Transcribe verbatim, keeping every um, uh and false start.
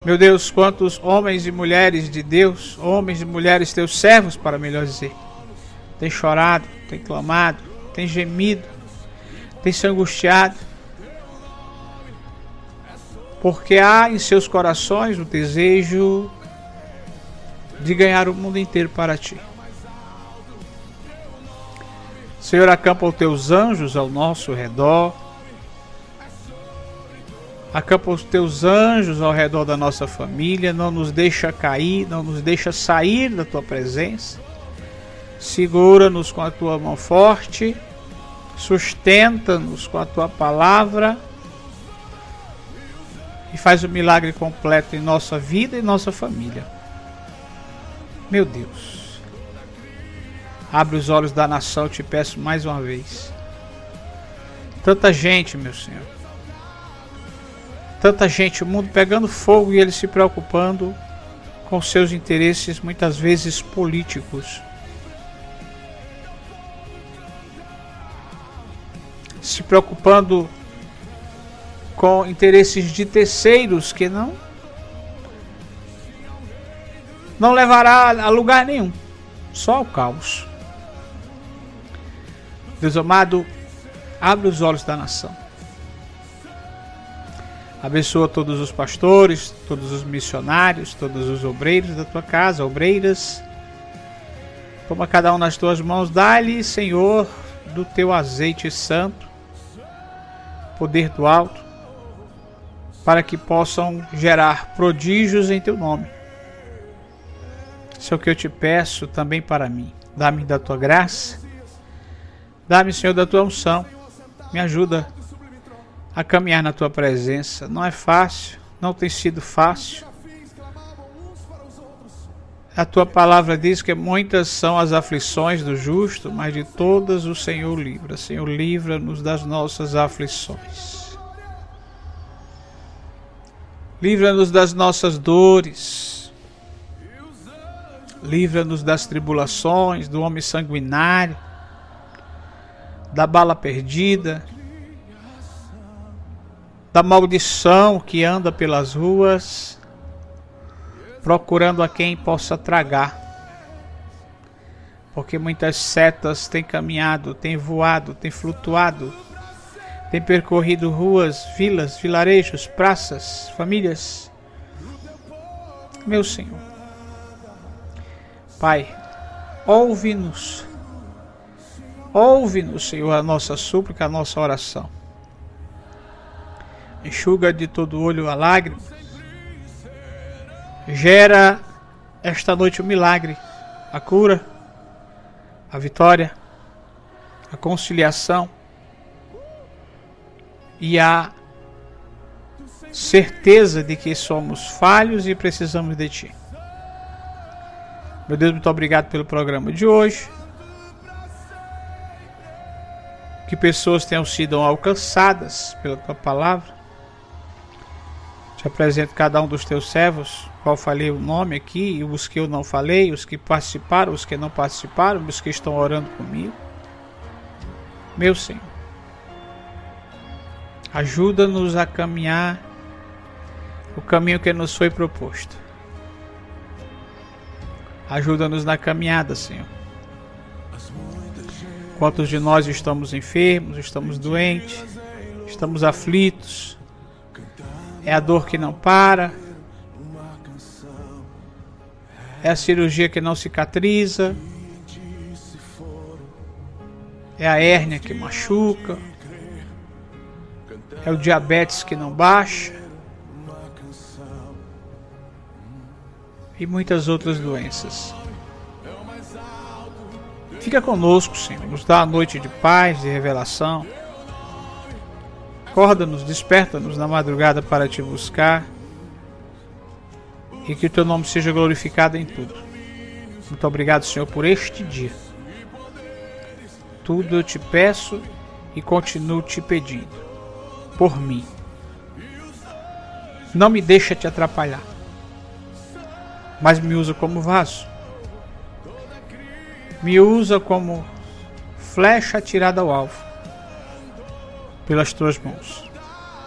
Meu Deus, quantos homens e mulheres de Deus, homens e mulheres teus servos, para melhor dizer, tem chorado, tem clamado, tem gemido, tem se angustiado, porque há em seus corações o desejo de ganhar o mundo inteiro para ti. Senhor, acampa os teus anjos ao nosso redor, acampa os teus anjos ao redor da nossa família, não nos deixa cair, não nos deixa sair da tua presença. Segura-nos com a tua mão forte, sustenta-nos com a tua palavra e faz o milagre completo em nossa vida e nossa família. Meu Deus, abre os olhos da nação, eu te peço mais uma vez. Tanta gente, meu Senhor, tanta gente, o mundo pegando fogo e eles se preocupando com seus interesses, muitas vezes políticos. Se preocupando com interesses de terceiros que não não levará a lugar nenhum, só ao caos. Deus amado, abre os olhos da nação. Abençoa todos os pastores, todos os missionários, todos os obreiros da tua casa, obreiras. Toma cada um nas tuas mãos, dá-lhe, Senhor, do teu azeite santo, poder do alto, para que possam gerar prodígios em teu nome. Isso é o que eu te peço também para mim. Dá-me da tua graça, dá-me, Senhor, da tua unção, me ajuda a caminhar na tua presença. Não é fácil, não tem sido fácil. A tua palavra diz que muitas são as aflições do justo, mas de todas o Senhor livra. Senhor, livra-nos das nossas aflições. Livra-nos das nossas dores. Livra-nos das tribulações, do homem sanguinário, da bala perdida, da maldição que anda pelas ruas, procurando a quem possa tragar. Porque muitas setas têm caminhado, têm voado, têm flutuado, têm percorrido ruas, vilas, vilarejos, praças, famílias. Meu Senhor, Pai, ouve-nos, ouve-nos, Senhor, a nossa súplica, a nossa oração. Enxuga de todo olho a lágrima. Gera esta noite o milagre, a cura, a vitória, a conciliação e a certeza de que somos falhos e precisamos de Ti. Meu Deus, muito obrigado pelo programa de hoje. Que pessoas tenham sido alcançadas pela Tua palavra. Te apresento cada um dos Teus servos, qual falei o nome aqui, e os que eu não falei, os que participaram, os que não participaram, os que estão orando comigo. Meu Senhor, ajuda-nos a caminhar o caminho que nos foi proposto. Ajuda-nos na caminhada, Senhor. Quantos de nós estamos enfermos, estamos doentes, estamos aflitos, é a dor que não para, é a cirurgia que não cicatriza, é a hérnia que machuca, é o diabetes que não baixa e muitas outras doenças. Fica conosco, Senhor, nos dá a noite de paz, de revelação. Acorda-nos, desperta-nos na madrugada para Te buscar e que o Teu nome seja glorificado em tudo. Muito obrigado, Senhor, por este dia. Tudo eu Te peço e continuo Te pedindo, por mim. Não me deixa Te atrapalhar, mas me usa como vaso. Me usa como flecha atirada ao alvo pelas Tuas mãos.